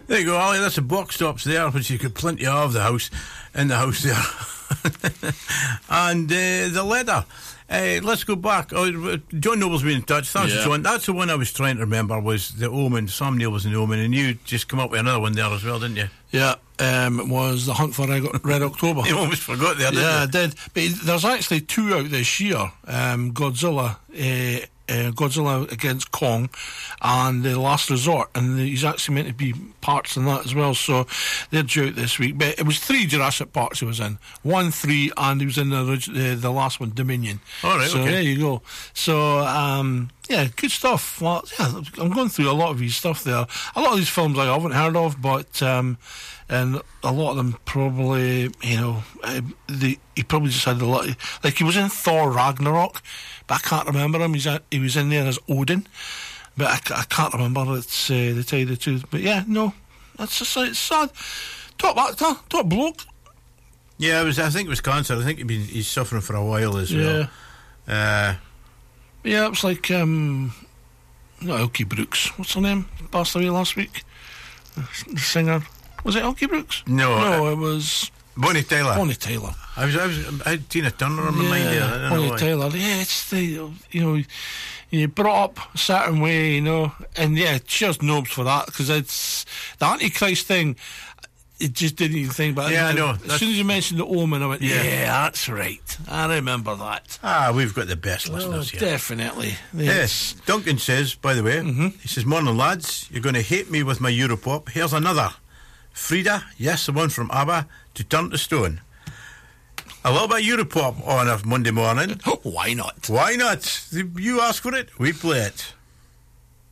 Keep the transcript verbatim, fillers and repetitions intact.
There you go, Ali. That's the box tops there, which you could plenty of the house, in the house there. And uh, the leather. Uh, let's go back. Oh, John Noble's been in touch. Thanks, yeah. John. That's the one I was trying to remember, was the Omen. Sam Neill was in the Omen, and you just come up with another one there as well, didn't you? Yeah, um, it was The Hunt for Red, Red October. You almost forgot there, didn't yeah, you? I did. But there's actually two out this year. Um, Godzilla, uh, uh, Godzilla against Kong, and The Last Resort, and he's actually meant to be parts in that as well. So they're due out this week. But it was three Jurassic Parks he was in. One, three, and he was in the orig- uh, the last one, Dominion. All right, so okay. there you go. So um, yeah, good stuff. Well, yeah, I'm going through a lot of his stuff there. A lot of these films I haven't heard of, but um, and a lot of them probably, you know, uh, the, he probably just had a lot of, like he was in Thor Ragnarok, but I can't remember him. He's at, he was in there as Odin, but I, ca- I can't remember. It's uh, to tell you the truth. But yeah, no, that's just it's sad. Top actor, top bloke. Yeah, it was. I think it was cancer. I think he'd been, he's suffering for a while as well. Yeah. Uh, Yeah, it was like um, not Elkie Brooks. What's her name? Passed away last week. The singer. Was it Elkie Brooks? No, no, uh, it was Bonnie Tyler. Bonnie Tyler. I was, I was, I had Tina Turner on my yeah, mind there. I don't Bonnie know why. Tyler. Yeah, it's the, you know, you brought up a certain way, you know, and yeah, cheers Nobes for that, because it's the Antichrist thing. It just didn't even think about it. Yeah, I know. As That's- soon as you mentioned the Omen, I went, Yeah. yeah, that's right. I remember that. Ah, we've got the best Oh, listeners here. definitely. Yes, Duncan says, by the way, Mm-hmm. he says, morning lads, you're going to hate me with my Europop. Here's another. Frida, yes, the one from ABBA, to Turn to Stone. A little bit of Europop on a Monday morning. Why not? Why not? You ask for it, we play it.